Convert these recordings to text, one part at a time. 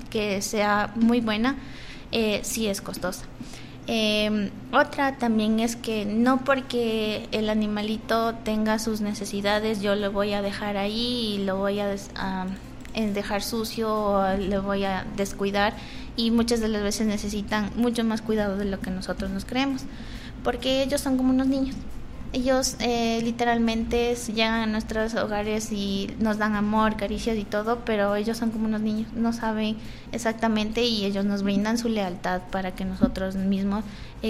que sea muy buena, sí es costosa. Otra también es que no porque el animalito tenga sus necesidades yo lo voy a dejar ahí y lo voy a dejar sucio o lo voy a descuidar, y muchas de las veces necesitan mucho más cuidado de lo que nosotros nos creemos, porque ellos son como unos niños. Ellos literalmente llegan a nuestros hogares y nos dan amor, caricias y todo, pero ellos son como unos niños, no saben exactamente, y ellos nos brindan su lealtad para que nosotros mismos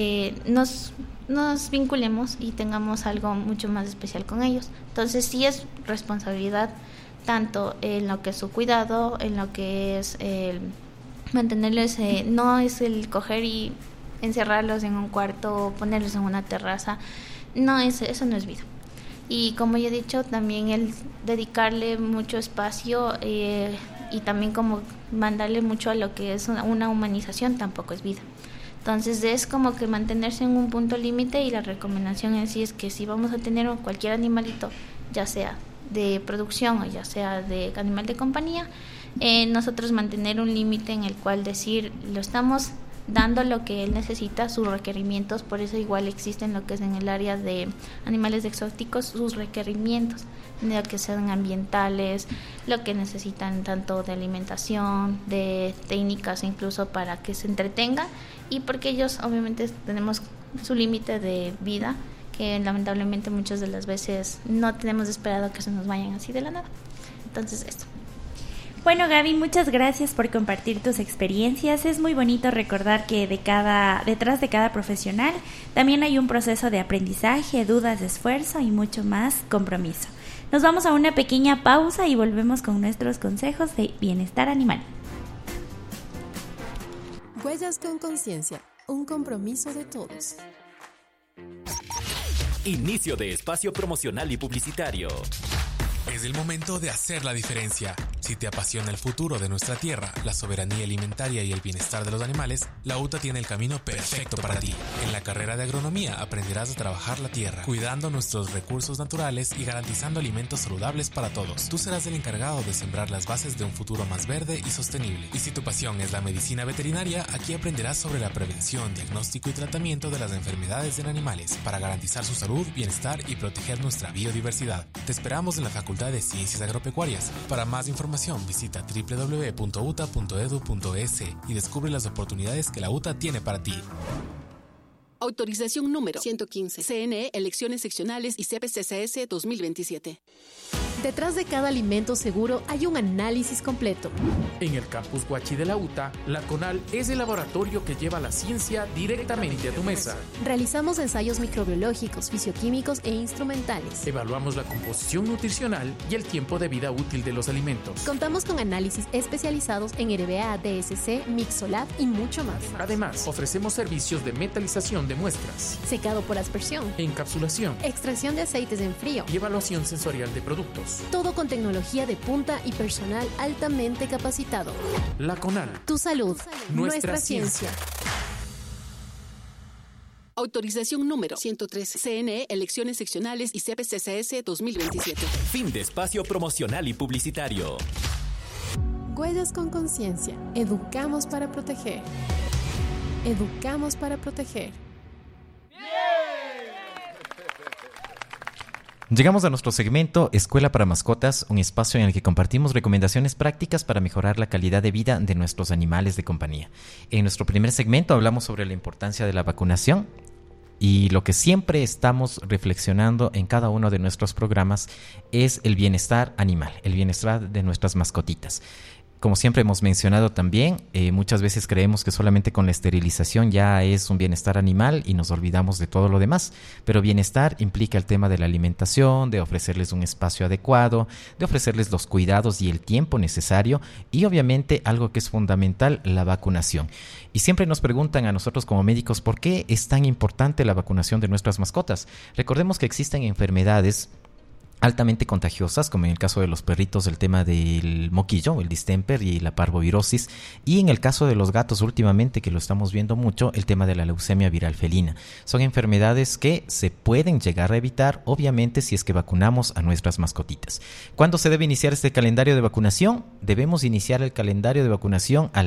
nos vinculemos y tengamos algo mucho más especial con ellos. Entonces sí es responsabilidad tanto en lo que es su cuidado, en lo que es mantenerles, no es el coger y encerrarlos en un cuarto o ponerlos en una terraza. No, eso no es vida. Y como ya he dicho, también el dedicarle mucho espacio y también como mandarle mucho a lo que es una humanización tampoco es vida. Entonces es como que mantenerse en un punto límite, y la recomendación en sí es que si vamos a tener cualquier animalito, ya sea de producción o ya sea de animal de compañía, nosotros mantener un límite en el cual decir, lo estamos dando lo que él necesita, sus requerimientos. Por eso igual existen lo que es en el área de animales exóticos, sus requerimientos, lo que sean ambientales, lo que necesitan tanto de alimentación, de técnicas incluso para que se entretengan, y porque ellos obviamente tenemos su límite de vida, que lamentablemente muchas de las veces no tenemos esperado que se nos vayan así de la nada. Entonces esto. Bueno, Gaby, muchas gracias por compartir tus experiencias. Es muy bonito recordar que detrás de cada profesional también hay un proceso de aprendizaje, dudas, esfuerzo y mucho más compromiso. Nos vamos a una pequeña pausa y volvemos con nuestros consejos de bienestar animal. Huellas con conciencia, un compromiso de todos. Inicio de espacio promocional y publicitario. Es el momento de hacer la diferencia. Si te apasiona el futuro de nuestra tierra, la soberanía alimentaria y el bienestar de los animales, la UTA tiene el camino perfecto para ti. En la carrera de agronomía aprenderás a trabajar la tierra, cuidando nuestros recursos naturales y garantizando alimentos saludables para todos. Tú serás el encargado de sembrar las bases de un futuro más verde y sostenible. Y si tu pasión es la medicina veterinaria, aquí aprenderás sobre la prevención, diagnóstico y tratamiento de las enfermedades en animales para garantizar su salud, bienestar y proteger nuestra biodiversidad. Te esperamos en la Facultad de Ciencias Agropecuarias. Para más información visita www.uta.edu.es y descubre las oportunidades que la UTA tiene para ti. Autorización número 115. CNE, Elecciones Seccionales y CPCCS 2027. Detrás de cada alimento seguro hay un análisis completo. En el campus Huachi de la UTA, la CONAL es el laboratorio que lleva la ciencia directamente a tu mesa. Realizamos ensayos microbiológicos, fisioquímicos e instrumentales. Evaluamos la composición nutricional y el tiempo de vida útil de los alimentos. Contamos con análisis especializados en RBA, DSC, Mixolab y mucho más. Además, ofrecemos servicios de metalización de muestras, secado por aspersión, encapsulación, extracción de aceites en frío y evaluación sensorial de productos. Todo con tecnología de punta y personal altamente capacitado. La CONAL. Tu salud, nuestra ciencia. Autorización número 113. CNE, Elecciones Seccionales y CPCCS 2027. Fin de espacio promocional y publicitario. Huellas con conciencia. Educamos para proteger. Educamos para proteger. Llegamos a nuestro segmento Escuela para Mascotas, un espacio en el que compartimos recomendaciones prácticas para mejorar la calidad de vida de nuestros animales de compañía. En nuestro primer segmento hablamos sobre la importancia de la vacunación y lo que siempre estamos reflexionando en cada uno de nuestros programas es el bienestar animal, el bienestar de nuestras mascotitas. Como siempre hemos mencionado también, muchas veces creemos que solamente con la esterilización ya es un bienestar animal y nos olvidamos de todo lo demás. Pero bienestar implica el tema de la alimentación, de ofrecerles un espacio adecuado, de ofrecerles los cuidados y el tiempo necesario y obviamente algo que es fundamental, la vacunación. Y siempre nos preguntan a nosotros como médicos ¿por qué es tan importante la vacunación de nuestras mascotas? Recordemos que existen enfermedades altamente contagiosas, como en el caso de los perritos el tema del moquillo, el distemper y la parvovirosis, y en el caso de los gatos últimamente, que lo estamos viendo mucho, el tema de la leucemia viral felina. Son enfermedades que se pueden llegar a evitar, obviamente, si es que vacunamos a nuestras mascotitas. ¿Cuándo se debe iniciar este calendario de vacunación? Debemos iniciar el calendario de vacunación al